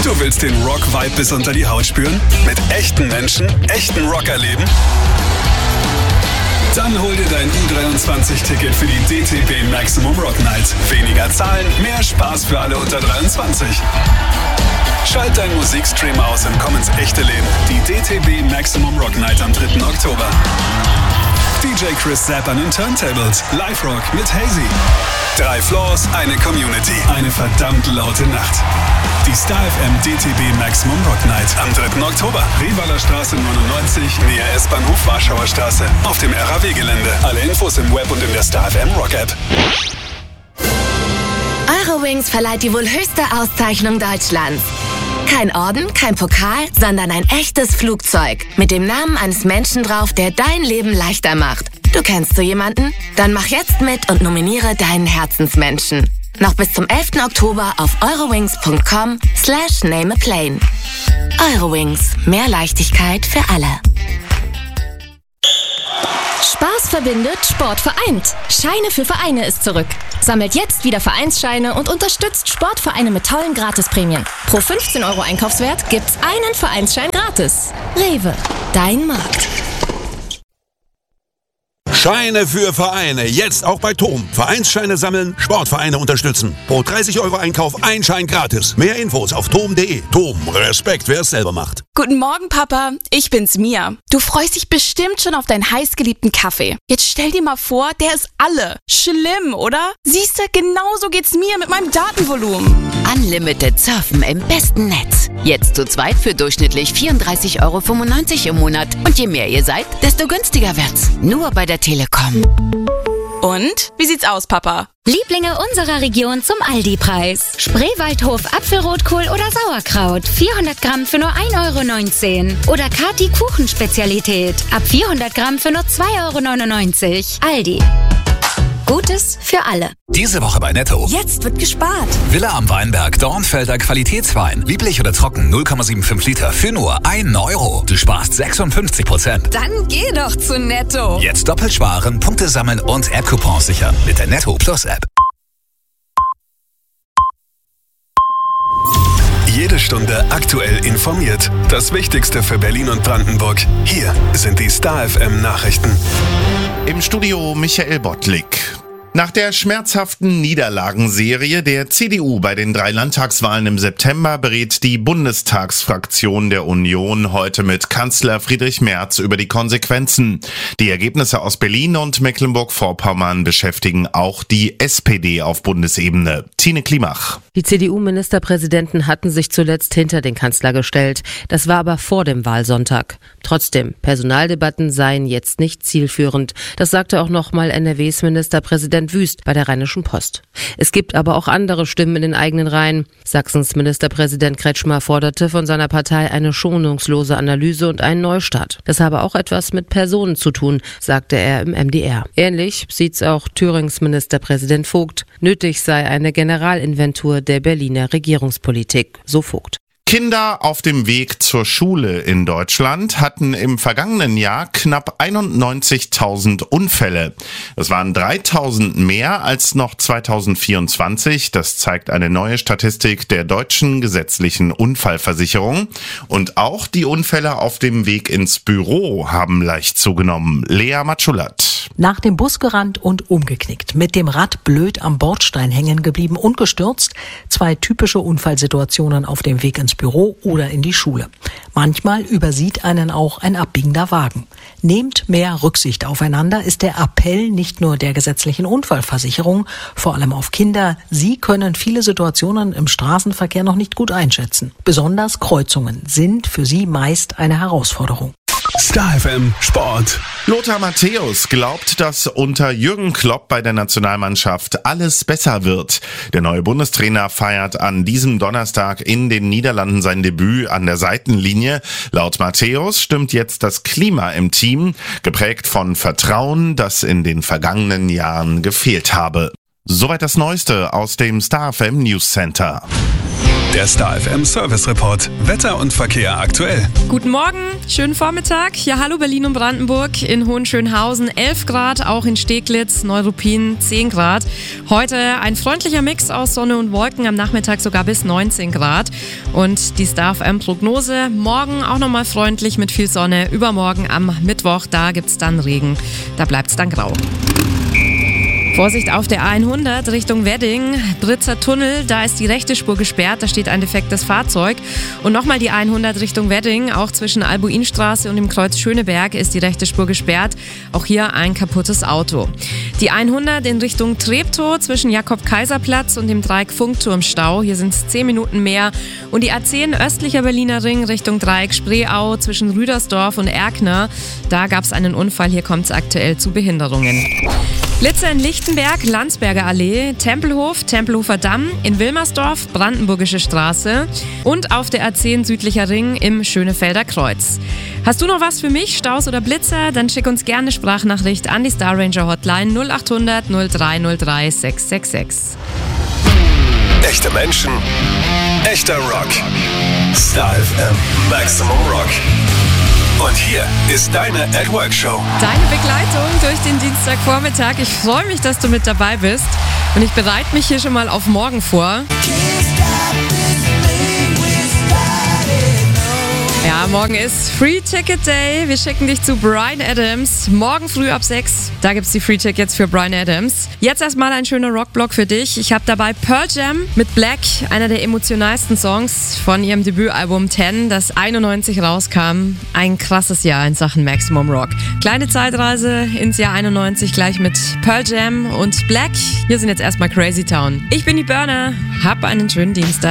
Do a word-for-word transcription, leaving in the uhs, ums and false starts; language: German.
Du willst den Rock-Vibe bis unter die Haut spüren? Mit echten Menschen, echten Rock erleben? Dann hol dir dein U dreiundzwanzig Ticket für die D T B Maximum Rock Night. Weniger Zahlen, mehr Spaß für alle unter dreiundzwanzig. Schalt deinen Musikstream aus und komm ins echte Leben. Die D T B Maximum Rock Night am dritten Oktober. D J Chris Zapp an den Turntables. Live Rock mit Hazy. Drei Floors, eine Community. Eine verdammt laute Nacht. Die Star F M D T B Maximum Rock Night am dritten Oktober. Revaler Straße neunundneunzig, nähe S-Bahnhof Warschauer Straße. Auf dem R A W-Gelände. Alle Infos im Web und in der Star F M Rock App. Eurowings verleiht die wohl höchste Auszeichnung Deutschlands. Kein Orden, kein Pokal, sondern ein echtes Flugzeug. Mit dem Namen eines Menschen drauf, der dein Leben leichter macht. Du kennst so jemanden? Dann mach jetzt mit und nominiere deinen Herzensmenschen. Noch bis zum elften Oktober auf eurowings.com slash name a plane. Eurowings. Mehr Leichtigkeit für alle. Spaß verbindet, Sport vereint. Scheine für Vereine ist zurück. Sammelt jetzt wieder Vereinsscheine und unterstützt Sportvereine mit tollen Gratisprämien. Pro fünfzehn Euro Einkaufswert gibt's einen Vereinsschein gratis. Rewe, dein Markt. Scheine für Vereine, jetzt auch bei T O M. Vereinsscheine sammeln, Sportvereine unterstützen. Pro dreißig Euro Einkauf ein Schein gratis. Mehr Infos auf tom punkt de. T O M, Respekt, wer es selber macht. Guten Morgen, Papa. Ich bin's, Mia. Du freust dich bestimmt schon auf deinen heißgeliebten Kaffee. Jetzt stell dir mal vor, der ist alle. Schlimm, oder? Siehste, genauso geht's mir mit meinem Datenvolumen. Unlimited Surfen im besten Netz. Jetzt zu zweit für durchschnittlich vierunddreißig Euro fünfundneunzig im Monat. Und je mehr ihr seid, desto günstiger wird's. Nur bei der Telekom. Und? Wie sieht's aus, Papa? Lieblinge unserer Region zum Aldi-Preis. Spreewaldhof Apfelrotkohl oder Sauerkraut. vierhundert Gramm für nur ein Euro neunzehn. Oder Kati Kuchenspezialität. Ab vierhundert Gramm für nur zwei Euro neunundneunzig. Aldi. Gutes für alle. Diese Woche bei Netto. Jetzt wird gespart. Villa am Weinberg, Dornfelder Qualitätswein. Lieblich oder trocken, null Komma fünfundsiebzig Liter für nur ein Euro. Du sparst sechsundfünfzig Prozent. Dann geh doch zu Netto. Jetzt doppelt sparen, Punkte sammeln und App-Coupons sichern. Mit der Netto Plus App. Jede Stunde aktuell informiert. Das Wichtigste für Berlin und Brandenburg. Hier sind die Star F M Nachrichten. Im Studio Michael Bottlik. Nach der schmerzhaften Niederlagenserie der C D U bei den drei Landtagswahlen im September berät die Bundestagsfraktion der Union heute mit Kanzler Friedrich Merz über die Konsequenzen. Die Ergebnisse aus Berlin und Mecklenburg-Vorpommern beschäftigen auch die S P D auf Bundesebene. Tine Klimach. Die C D U-Ministerpräsidenten hatten sich zuletzt hinter den Kanzler gestellt. Das war aber vor dem Wahlsonntag. Trotzdem, Personaldebatten seien jetzt nicht zielführend. Das sagte auch nochmal N R Ws Ministerpräsident Wüst bei der Rheinischen Post. Es gibt aber auch andere Stimmen in den eigenen Reihen. Sachsens Ministerpräsident Kretschmer forderte von seiner Partei eine schonungslose Analyse und einen Neustart. Das habe auch etwas mit Personen zu tun, sagte er im M D R. Ähnlich sieht's auch Thürings Ministerpräsident Vogt. Nötig sei eine Generalinventur der Berliner Regierungspolitik, so Vogt. Kinder auf dem Weg zur Schule in Deutschland hatten im vergangenen Jahr knapp einundneunzigtausend Unfälle. Das waren dreitausend mehr als noch zweitausendvierundzwanzig. Das zeigt eine neue Statistik der deutschen gesetzlichen Unfallversicherung. Und auch die Unfälle auf dem Weg ins Büro haben leicht zugenommen. Lea Matschulat. Nach dem Bus gerannt und umgeknickt, mit dem Rad blöd am Bordstein hängen geblieben und gestürzt. Zwei typische Unfallsituationen auf dem Weg ins Büro oder in die Schule. Manchmal übersieht einen auch ein abbiegender Wagen. Nehmt mehr Rücksicht aufeinander ist der Appell nicht nur der gesetzlichen Unfallversicherung, vor allem auf Kinder. Sie können viele Situationen im Straßenverkehr noch nicht gut einschätzen. Besonders Kreuzungen sind für sie meist eine Herausforderung. Star F M Sport. Lothar Matthäus glaubt, dass unter Jürgen Klopp bei der Nationalmannschaft alles besser wird. Der neue Bundestrainer feiert an diesem Donnerstag in den Niederlanden sein Debüt an der Seitenlinie. Laut Matthäus stimmt jetzt das Klima im Team, geprägt von Vertrauen, das in den vergangenen Jahren gefehlt habe. Soweit das Neueste aus dem Star F M News Center. Der Star F M Service Report. Wetter und Verkehr aktuell. Guten Morgen, schönen Vormittag. Ja, hallo Berlin und Brandenburg. In Hohenschönhausen elf Grad, auch in Steglitz, Neuruppin zehn Grad. Heute ein freundlicher Mix aus Sonne und Wolken, am Nachmittag sogar bis neunzehn Grad. Und die Star F M Prognose, morgen auch nochmal freundlich mit viel Sonne. Übermorgen am Mittwoch, da gibt's dann Regen. Da bleibt's dann grau. Vorsicht auf der A hundert Richtung Wedding, Britzer Tunnel, da ist die rechte Spur gesperrt, da steht ein defektes Fahrzeug. Und nochmal die A hundert Richtung Wedding, auch zwischen Albuinstraße und dem Kreuz Schöneberg ist die rechte Spur gesperrt, auch hier ein kaputtes Auto. Die A hundert in Richtung Treptow zwischen Jakob-Kaiser-Platz und dem Dreieck Funkturmstau, hier sind es zehn Minuten mehr. Und die A zehn östlicher Berliner Ring Richtung Dreieck Spreeau zwischen Rüdersdorf und Erkner, da gab es einen Unfall, hier kommt es aktuell zu Behinderungen. Blitzer in Lichtenberg, Landsberger Allee, Tempelhof, Tempelhofer Damm, in Wilmersdorf, Brandenburgische Straße und auf der A zehn südlicher Ring im Schönefelder Kreuz. Hast du noch was für mich, Staus oder Blitzer? Dann schick uns gerne eine Sprachnachricht an die Star Ranger Hotline null acht hundert null drei null drei sechs sechs sechs. Echte Menschen, echter Rock. Star F M Maximum Rock. Und hier ist deine At Work Show. Deine Begleitung durch den Dienstagvormittag. Ich freue mich, dass du mit dabei bist. Und ich bereite mich hier schon mal auf morgen vor. Ja, morgen ist Free Ticket Day. Wir schicken dich zu Bryan Adams. Morgen früh ab sechs. Da gibt's die Free Tickets für Bryan Adams. Jetzt erstmal ein schöner Rockblock für dich. Ich habe dabei Pearl Jam mit Black, einer der emotionalsten Songs von ihrem Debütalbum zehn, das einundneunzig rauskam. Ein krasses Jahr in Sachen Maximum Rock. Kleine Zeitreise ins Jahr einundneunzig gleich mit Pearl Jam und Black. Hier sind jetzt erstmal Crazy Town. Ich bin die Burner. Hab einen schönen Dienstag.